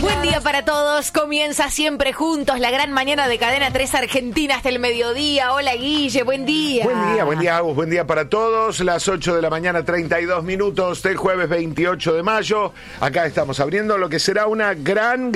Buen día para todos. Comienza siempre juntos la gran mañana de Cadena 3 Argentina hasta el mediodía. Hola Guille, buen día. Buen día Agus, buen día para todos. Las 8 de la mañana, 32 minutos del jueves 28 de mayo. Acá estamos abriendo lo que será una gran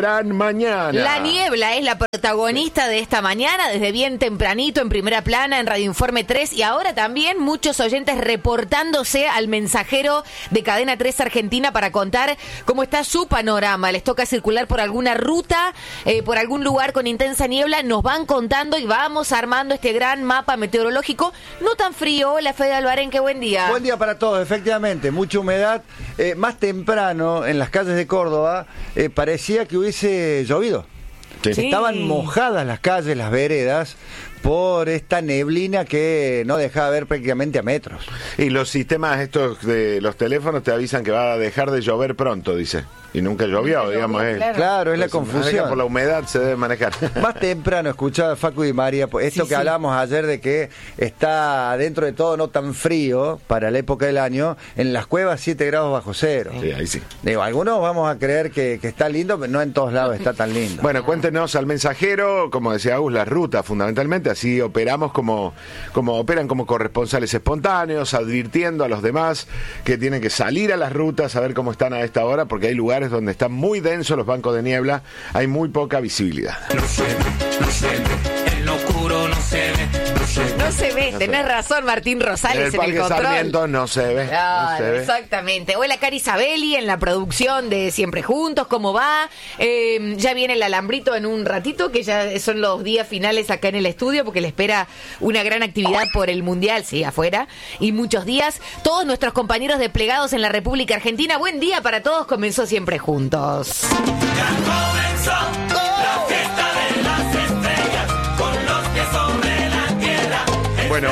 mañana. La niebla es la protagonista de esta mañana, desde bien tempranito en Primera Plana, en Radio Informe 3, y ahora también muchos oyentes reportándose al mensajero de Cadena 3 Argentina para contar cómo está su panorama. Les toca circular por alguna ruta, por algún lugar con intensa niebla, nos van contando y vamos armando este gran mapa meteorológico. No tan frío. Hola Fede Albarén, qué buen día. Buen día para todos, efectivamente, mucha humedad. Más temprano en las calles de Córdoba parecía que hubiese llovido. Sí. Estaban mojadas las calles, las veredas, por esta neblina que no dejaba ver prácticamente a metros. Y los sistemas estos de los teléfonos te avisan que va a dejar de llover pronto, dice. Y nunca llovió, digamos. Claro, es la confusión. Por la humedad se debe manejar. Más temprano escuchaba a Facu y María, esto que hablábamos ayer de que está dentro de todo no tan frío para la época del año, en las cuevas 7 grados bajo cero. Sí, ahí sí. Digo, algunos vamos a creer que está lindo, pero no en todos lados está tan lindo. Bueno, cuéntenos al mensajero, como decía Agus, las rutas fundamentalmente, así operamos como operan como corresponsales espontáneos, advirtiendo a los demás que tienen que salir a las rutas a ver cómo están a esta hora, porque hay lugares donde están muy densos los bancos de niebla, hay muy poca visibilidad. No se ve, en lo oscuro no se ve. No se ve, tenés razón, Martín Rosales en el control. Sarmiento no se ve. Claro, no se ve. Exactamente. Hola Cari Sabelli en la producción de Siempre Juntos, ¿cómo va? Ya viene el alambrito en un ratito, que ya son los días finales acá en el estudio, porque le espera una gran actividad por el Mundial, sí, afuera, y muchos días. Todos nuestros compañeros desplegados en la República Argentina, buen día para todos, comenzó Siempre Juntos. Ya comenzó la fiesta de las estrellas, con los pies sobre la tierra. Bueno,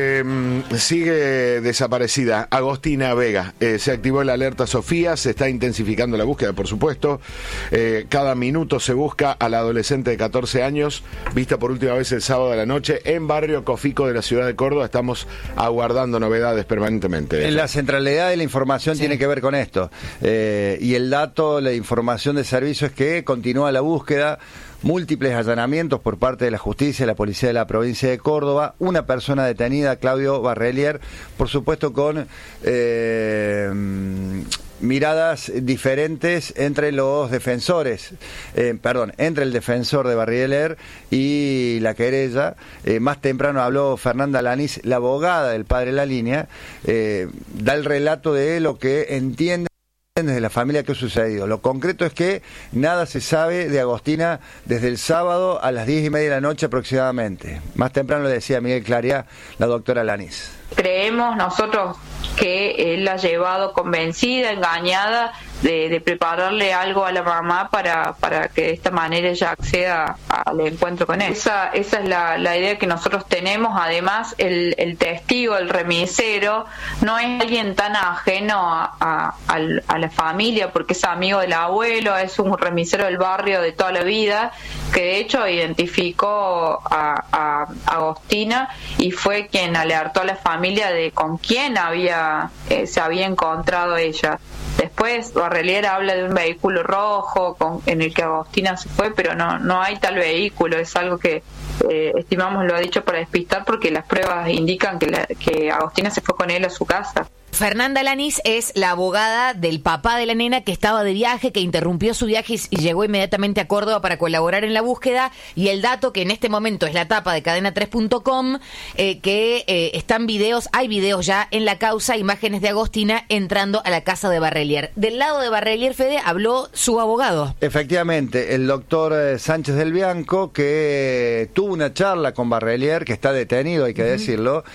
sigue desaparecida Agostina Vega. Se activó la alerta Sofía, se está intensificando la búsqueda, por supuesto. Cada minuto se busca a la adolescente de 14 años, vista por última vez el sábado de la noche en Barrio Cofico de la ciudad de Córdoba. Estamos aguardando novedades permanentemente. La centralidad de la información tiene que ver con esto. Y el dato, la información de servicio es que continúa la búsqueda. Múltiples allanamientos por parte de la justicia y la policía de la provincia de Córdoba. Una persona detenida, Claudio Barrelier, por supuesto con miradas diferentes entre los defensores, entre el defensor de Barrelier y la querella. Más temprano habló Fernanda Lanís, la abogada del padre de la línea, da el relato de lo que entiende desde la familia que ha sucedido. Lo concreto es que nada se sabe de Agostina desde el sábado a las 10:30 de la noche aproximadamente. Más temprano lo decía Miguel Claria, la doctora Lanís. Creemos nosotros que él la ha llevado convencida, engañada, de prepararle algo a la mamá para que de esta manera ella acceda al encuentro con él. Esa es la idea que nosotros tenemos. Además, el testigo, el remisero, no es alguien tan ajeno a la familia, porque es amigo del abuelo, es un remisero del barrio de toda la vida, que de hecho identificó a Agostina y fue quien alertó a la familia de con quién se había encontrado ella. Después Barrelier habla de un vehículo rojo en el que Agostina se fue, pero no hay tal vehículo. Es algo que estimamos lo ha dicho para despistar, porque las pruebas indican que Agostina se fue con él a su casa. Fernanda Lanís es la abogada del papá de la nena que estaba de viaje, que interrumpió su viaje y llegó inmediatamente a Córdoba para colaborar en la búsqueda. Y el dato que en este momento es la tapa de cadena3.com, que están hay videos ya en la causa, imágenes de Agostina entrando a la casa de Barrelier. Del lado de Barrelier, Fede, habló su abogado. Efectivamente, el doctor Sánchez del Bianco, que tuvo una charla con Barrelier, que está detenido, hay que decirlo,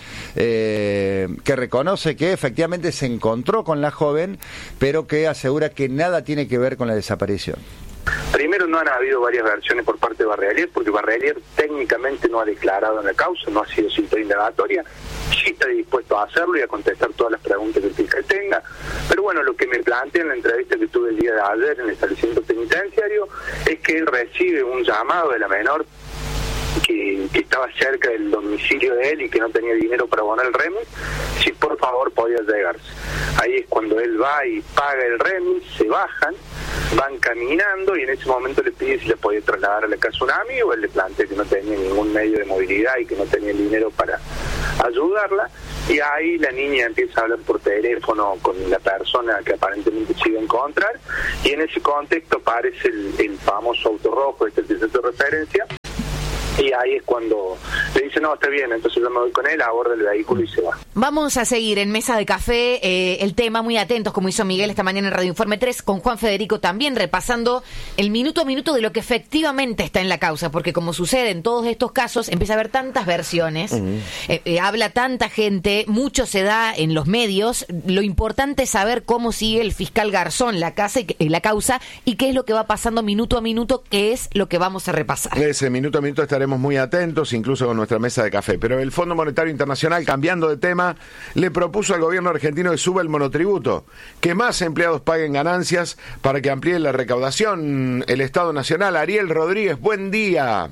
que reconoce que efectivamente se encontró con la joven, pero que asegura que nada tiene que ver con la desaparición. Primero, no han habido varias versiones por parte de Barrelier, porque Barrelier técnicamente no ha declarado en la causa, no ha sido cita indagatoria. Sí está dispuesto a hacerlo y a contestar todas las preguntas que el tenga. Pero bueno, lo que me plantea en la entrevista que tuve el día de ayer en el establecimiento penitenciario es que él recibe un llamado de la menor que estaba cerca del domicilio de él y que no tenía dinero para abonar el remis, si por favor podía llegarse. Ahí es cuando él va y paga el remis, se bajan, van caminando y en ese momento le pide si le podía trasladar a la casa un amigo. Él le plantea que no tenía ningún medio de movilidad y que no tenía dinero para ayudarla, y ahí la niña empieza a hablar por teléfono con la persona que aparentemente se iba a encontrar, y en ese contexto aparece el famoso auto rojo, el centro de referencia, y ahí es cuando le dice, no, está bien, entonces yo me voy con él, aborda el vehículo y se va. Vamos a seguir en Mesa de Café el tema, muy atentos, como hizo Miguel esta mañana en Radio Informe 3, con Juan Federico también, repasando el minuto a minuto de lo que efectivamente está en la causa, porque como sucede en todos estos casos, empieza a haber tantas versiones, habla tanta gente, mucho se da en los medios. Lo importante es saber cómo sigue el fiscal Garzón la causa y qué es lo que va pasando minuto a minuto, que es lo que vamos a repasar. Ese minuto a minuto estaremos muy atentos, incluso con nuestra mesa de café. Pero el Fondo Monetario Internacional, cambiando de tema, le propuso al gobierno argentino que suba el monotributo, que más empleados paguen ganancias para que amplíe la recaudación el Estado Nacional. Ariel Rodríguez, buen día.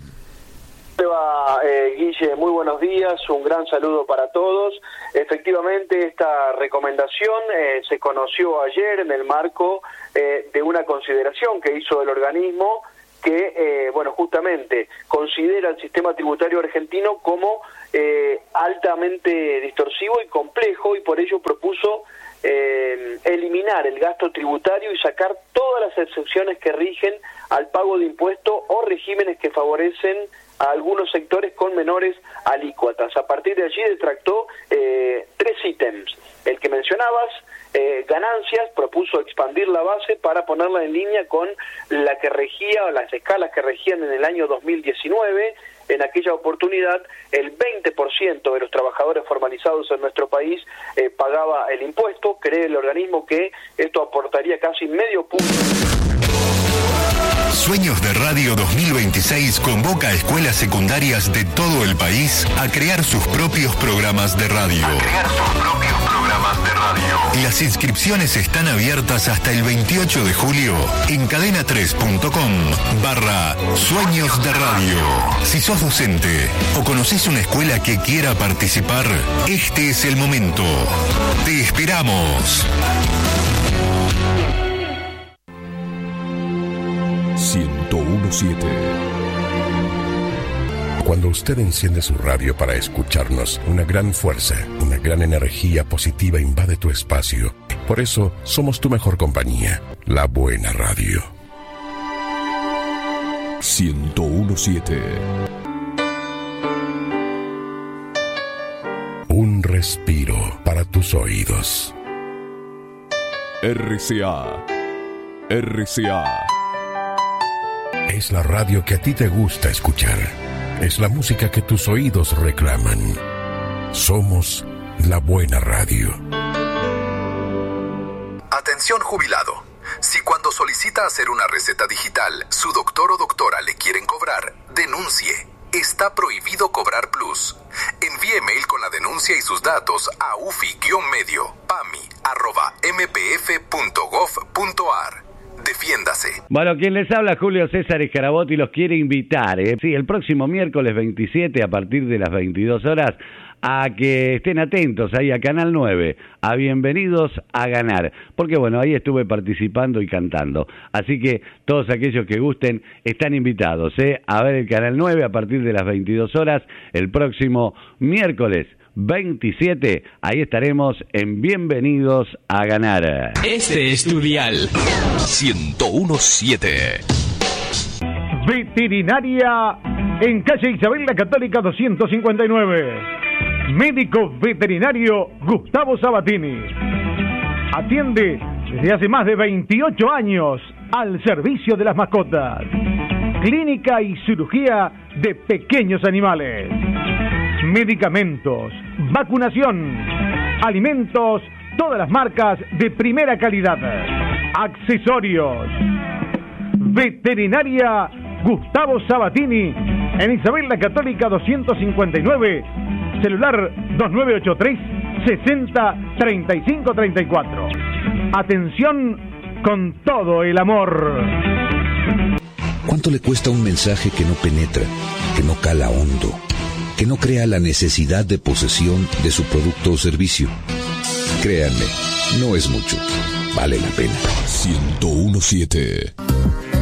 Guille, muy buenos días, un gran saludo para todos. Efectivamente, esta recomendación se conoció ayer en el marco de una consideración que hizo el organismo que, justamente considera el sistema tributario argentino como altamente distorsivo y complejo, y por ello propuso eliminar el gasto tributario y sacar todas las excepciones que rigen al pago de impuestos o regímenes que favorecen a algunos sectores con menores alícuotas. A partir de allí detractó 3 ítems. El que mencionabas, ganancias, propuso expandir la base para ponerla en línea con la que regía, o las escalas que regían en el año 2019. En aquella oportunidad, el 20% de los trabajadores formalizados en nuestro país pagaba el impuesto. Cree el organismo que esto aportaría casi medio punto. Sueños de Radio 2026 convoca a escuelas secundarias de todo el país a crear sus propios programas de radio. Las inscripciones están abiertas hasta el 28 de julio en cadena3.com/Sueños de Radio. Si sos docente o conocés una escuela que quiera participar, este es el momento. Te esperamos. 101.7. Cuando usted enciende su radio para escucharnos, una gran fuerza, una gran energía positiva invade tu espacio. Por eso, somos tu mejor compañía, la buena radio. 101.7. Un respiro para tus oídos. RCA. Es la radio que a ti te gusta escuchar. Es la música que tus oídos reclaman. Somos la buena radio. Atención jubilado. Si cuando solicita hacer una receta digital, su doctor o doctora le quieren cobrar, denuncie. Está prohibido cobrar plus. Envíe mail con la denuncia y sus datos a ufi-medio@mpf.gov.ar. Defiéndase. Bueno, quien les habla, Julio César Escarabotti, los quiere invitar, sí, el próximo miércoles 27 a partir de las 22 horas a que estén atentos ahí a Canal 9, a Bienvenidos a Ganar, porque bueno, ahí estuve participando y cantando, así que todos aquellos que gusten están invitados a ver el Canal 9 a partir de las 22 horas el próximo miércoles 27, ahí estaremos en Bienvenidos a Ganar. Este es tu dial 101.7. Veterinaria en calle Isabel la Católica 259. Médico veterinario Gustavo Sabatini. Atiende desde hace más de 28 años al servicio de las mascotas. Clínica y cirugía de pequeños animales. Medicamentos, vacunación, alimentos, todas las marcas de primera calidad. Accesorios. Veterinaria Gustavo Sabatini en Isabel la Católica 259, celular 2983 60 35 34. Atención con todo el amor. ¿Cuánto le cuesta un mensaje que no penetra, que no cala hondo, que no crea la necesidad de posesión de su producto o servicio? Créanme, no es mucho. Vale la pena. 101.7